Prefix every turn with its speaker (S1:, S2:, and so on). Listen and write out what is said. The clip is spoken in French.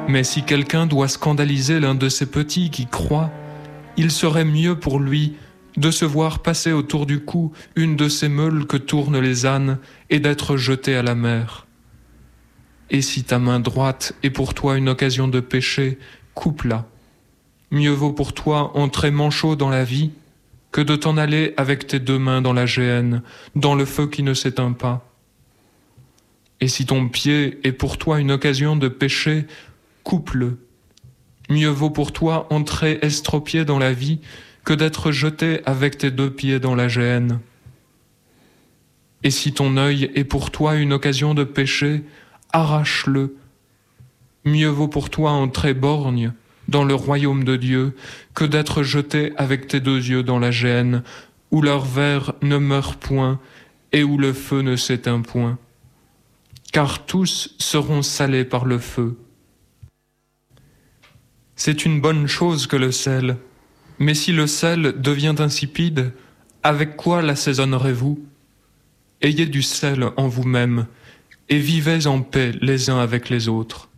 S1: Mais si quelqu'un doit scandaliser l'un de ces petits qui croient, il serait mieux pour lui de se voir passer autour du cou une de ces meules que tournent les ânes et d'être jeté à la mer. Et si ta main droite est pour toi une occasion de pécher, coupe-la. Mieux vaut pour toi entrer manchot dans la vie que de t'en aller avec tes deux mains dans la géhenne, dans le feu qui ne s'éteint pas. Et si ton pied est pour toi une occasion de pécher, coupe-le. Mieux vaut pour toi entrer estropié dans la vie que d'être jeté avec tes deux pieds dans la géhenne. Et si ton œil est pour toi une occasion de pécher, arrache-le. Mieux vaut pour toi entrer borgne dans le royaume de Dieu que d'être jeté avec tes deux yeux dans la géhenne, où leur ver ne meurt point et où le feu ne s'éteint point. Car tous seront salés par le feu. C'est une bonne chose que le sel, mais si le sel devient insipide, avec quoi l'assaisonnerez-vous ? Ayez du sel en vous-même, et vivez en paix les uns avec les autres.